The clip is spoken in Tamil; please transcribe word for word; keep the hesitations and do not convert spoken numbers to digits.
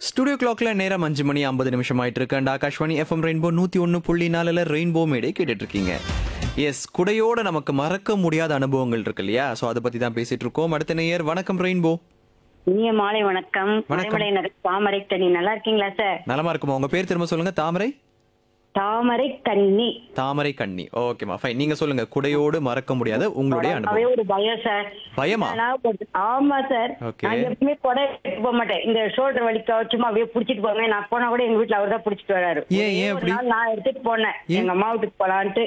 ஸ்டுடியோ கிளாக்ல நேரம் அஞ்சு மணி ஐம்பது நிமிஷம் ஆயிட்டு இருக்கு. அண்ட் ஆகாஷ்வாணி எஃப்எம் ரெயின்போ நூத்தி ஒன்னு புள்ளி நாலுல ரெயின்போ மேடே கேட்டுட்டு இருக்கீங்க. எஸ், குடையோட நமக்கு மறக்க முடியாத அனுபவங்கள் இருக்கு இல்லையா? ஸோ அதை பத்தி தான் பேசிட்டு இருக்கோம். அடுத்த நேயர் வணக்கம் ரெயின்போ. இனிய மாலை வணக்கம். வணக்கம். மலைமலை நகர் தாமரை கண்ணி நல்லா இருக்கீங்களா சார்? நலமா இருக்குமா? உங்க பேர் திரும்ப சொல்லுங்க. தாமரை தாமரை கண்ணி. தாமரை கண்ணி. ஓகேமா, ஃபைன். நீங்க சொல்லுங்க, குடையோடு மறக்க முடியாத உங்களுடைய அதே அனுபவம். ஒரு பயம் சார். பயமா? நான் கொஞ்சம்- ஆமா சார். Okay. நான் எப்பவுமே கொடை எடுத்துட்டு போக மாட்டேன். இந்த ஷோல்டர் வலிக்க சும்மா அப்படியே புடிச்சிட்டு போவேன். நான் போனா கூட எங்க வீட்டுல அவர் தான் புடிச்சிட்டு வராரு. ஏன், ஏன் ஒரே ஒரு அப்படி? நாள் நான் எடுத்துட்டு போனேன் ஏன்? எங்க அம்மா வீட்டுக்கு போலான்ட்டு.